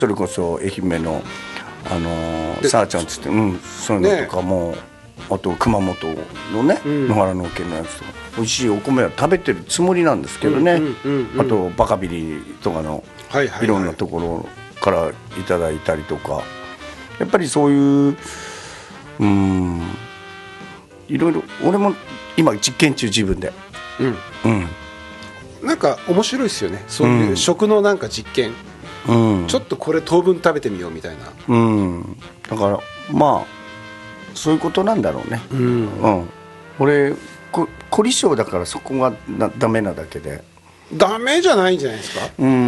それこそ愛媛のさあちゃんつって、そういうのとかも、あと熊本のね、野原農研のやつとか美味しいお米は食べてるつもりなんですけどね、あとバカビリとかのいろんなところからいただいたりとか、やっぱりそういういろいろ俺も今実験中自分で、 なんか面白いですよね、そういう食のなんか実験、ちょっとこれ当分食べてみようみたいな、 だからまあそういうことなんだろうね。俺凝り性だからそこがダメなだけで。 ダメじゃないんじゃないですか。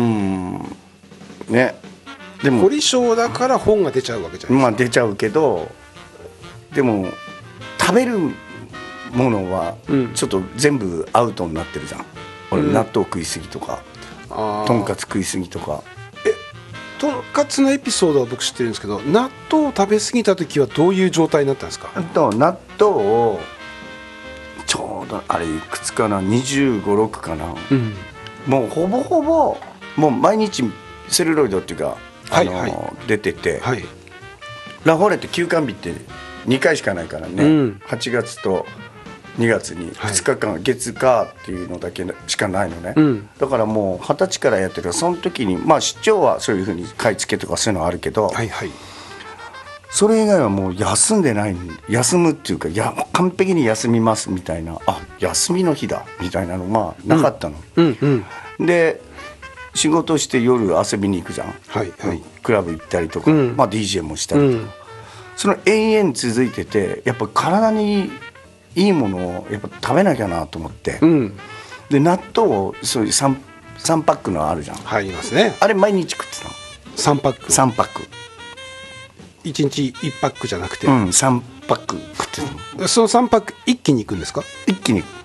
ね、でも凝り性だから本が出ちゃうわけじゃないですか。 まあ出ちゃうけど、でも食べるものはちょっと全部アウトになってるじゃん。俺納豆食いすぎとか、とんかつ食いすぎとか。 とんかつのエピソードは僕知ってるんですけど、納豆を食べ過ぎた時はどういう状態になったんですか。 納豆をちょうどあれいくつかな、25、6かな、もうほぼほぼもう毎日セルロイドっていうか出てて、ラフォーレって休館日って2回しかないからね、8月と2月に2日間、月火っていうのだけしかないのね、だからもう20歳からやってるから、その時にまあ出張はそういうふうに買い付けとかそういうのはあるけど、それ以外はもう休んでない、休むっていうか、完璧に休みますみたいな、休みの日だみたいなのまあなかったの、で仕事して夜遊びに行くじゃん、クラブ行ったりとか、まあ、DJ もしたりとか、その延々続いてて、やっぱ体にいいものをやっぱ食べなきゃなと思って、で納豆をそういう 3パックのあるじゃん、 入りますね、 あれ毎日食ってたの。 3パック 3パック 1日1パックじゃなくて、 3パック食ってたの。 その3パック一気にいくんですか。 一気に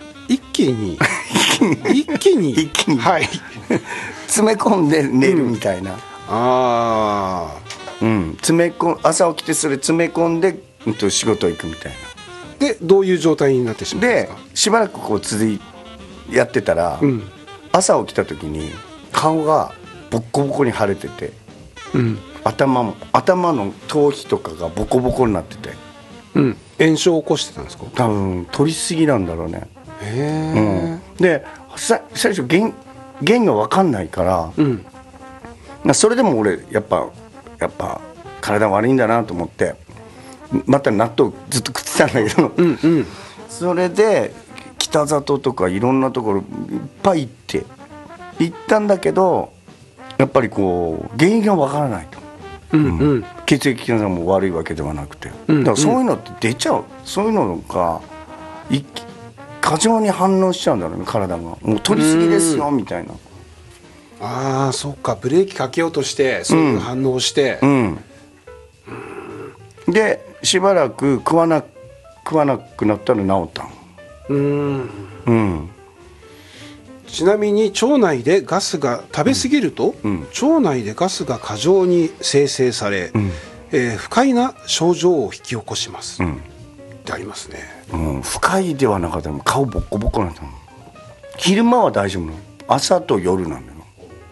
はい詰め込んで寝るみたいな、朝起きてそれ詰め込んで、仕事行くみたいな。 でどういう状態になってしまうんですか。 でしばらくこうやってたら、朝起きた時に顔がボッコボコに腫れてて、頭の頭皮とかがボコボコになってて、 炎症を起こしてたんですか。 多分取りすぎなんだろうね。で最初原因が分かんないから、それでも俺やっぱ体悪いんだなと思って、また納豆ずっと食ってたんだけど、それで北里とかいろんなところいっぱい行ったんだけど、やっぱりこう原因が分からないと、血液検査も悪いわけではなくて、だからそういうのって出ちゃう、そういうのが過剰に反応しちゃうんだろうね、体が。もう取りすぎですよみたいな。 そっか、ブレーキかけようとしてそういう反応をして、 でしばらく食わなくなったら治ったの。 ちなみに腸内でガスが食べ過ぎると、腸内でガスが過剰に生成され、不快な症状を引き起こします、ってありますね。 不快ではなかったの、顔ボッコボコなんだ。昼間は大丈夫なの、朝と夜なんだよ。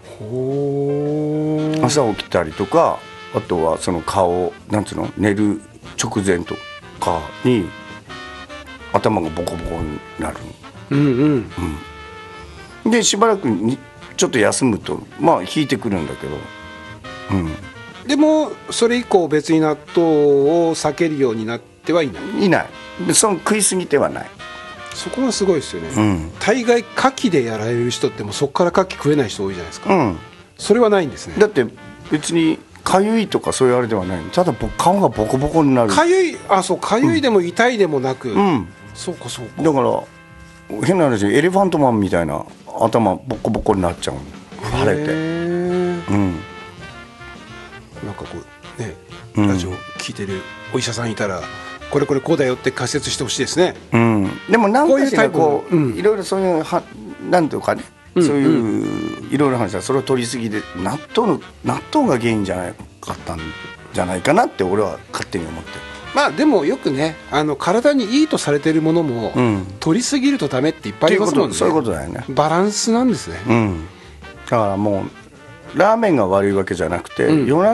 朝起きたりとか、あとはその顔なんつうの、寝る直前とかに頭がボコボコになる。でしばらくちょっと休むとまあ引いてくるんだけど、 でもそれ以降別に納豆を避けるようになってはいない。 いない。その食い過ぎてはない。 そこがすごいですよね。大概牡蠣でやられる人ってもそこから牡蠣食えない人多いじゃないですか。それはないんですね。 だって別にかゆいとかそういうあれではない。ただ顔がボコボコになる。 かゆい、そうかゆいでも痛いでもなく、そうかそうか。 だから変な話、エレファントマンみたいな頭ボコボコになっちゃう、腫れて。 なんかこうね、ラジオ聞いてるお医者さんいたら、これこうだよって解説してほしいですね。 でも何かしらこういろいろそういうなんとかね、そういういろいろ話はそれを取りすぎで納豆が原因じゃないかったんじゃないかなって俺は勝手に思ってる。 まあでもよくね、体にいいとされているものも、取りすぎるとダメっていっぱいありますもんね。 そういうことだよね。 バランスなんですね。 だからもうラーメンが悪いわけじゃなくて、夜